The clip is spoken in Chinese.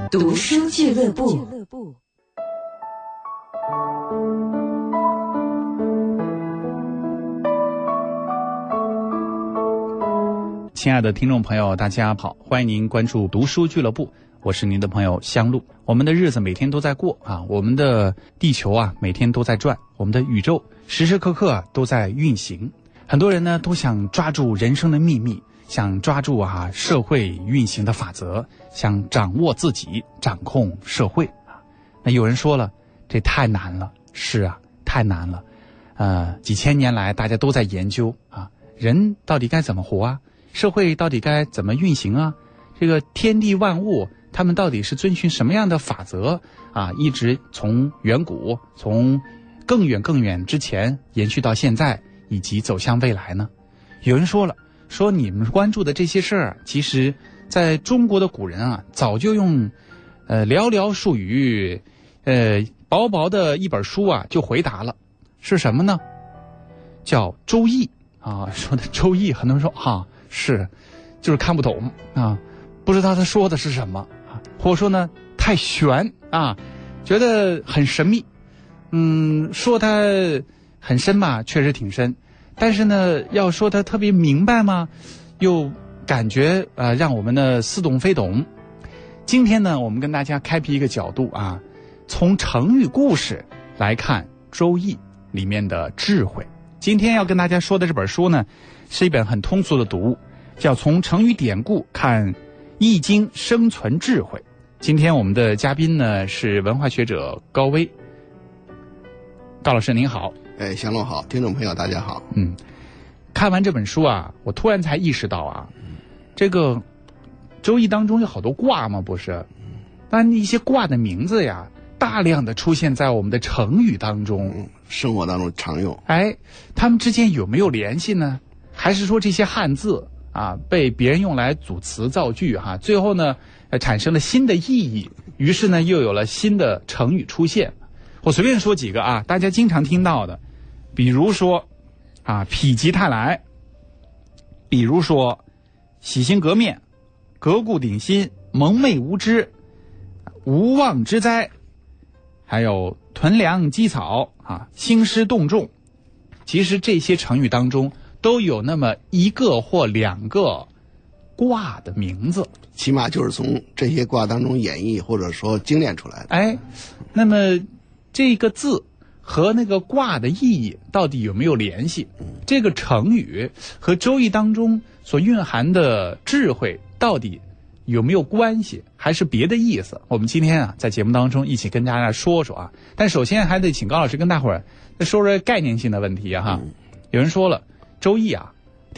读书俱乐部。 亲爱的听众朋友，大家好，欢迎您关注读书俱乐部，我是您的朋友香露。我们的日子每天都在过啊，我们的地球啊每天都在转，我们的宇宙时时刻刻都在运行。很多人呢都想抓住人生的秘密，想抓住社会运行的法则，想掌握自己，掌控社会啊。那有人说了，这太难了。是啊，太难了。几千年来大家都在研究啊，人到底该怎么活啊？社会到底该怎么运行啊？这个天地万物，他们到底是遵循什么样的法则啊？一直从远古，从更远更远之前延续到现在，以及走向未来呢？有人说了，说你们关注的这些事儿，其实在中国的古人啊，早就用寥寥数语，薄薄的一本书啊，就回答了。是什么呢？叫《周易》啊。说的《周易》，很多人说是，就是看不懂啊，不知道他说的是什么啊，或者说呢太玄啊，觉得很神秘。说它很深吧，确实挺深，但是呢，要说它特别明白吗？又感觉让我们呢似懂非懂。今天呢，我们跟大家开辟一个角度啊，从成语故事来看《周易》里面的智慧。今天要跟大家说的这本书呢，是一本很通俗的读物，叫从成语典故看易经生存智慧。今天我们的嘉宾呢是文化学者高威。高老师您好。 香露好，听众朋友大家好。 看完这本书啊，我突然才意识到啊，这个周易当中有好多卦嘛，不是？但一些卦的名字呀，大量的出现在我们的成语当中， 生活当中常用。 他们之间有没有联系呢？还是说这些汉字啊被别人用来组词造句最后呢产生了新的意义，于是呢又有了新的成语出现。我随便说几个啊，大家经常听到的，比如说否极泰来，比如说洗心革面，革故鼎新，蒙昧无知，无妄之灾，还有屯粮积草兴师动众。其实这些成语当中都有那么一个或两个卦的名字， 起码就是从这些卦当中演绎或者说精炼出来的。 那么这个字和那个卦的意义到底有没有联系？这个成语和周易当中所蕴含的智慧到底有没有关系，还是别的意思？我们今天在节目当中一起跟大家说说但首先还得请高老师跟大伙儿说说概念性的问题有人说了，周易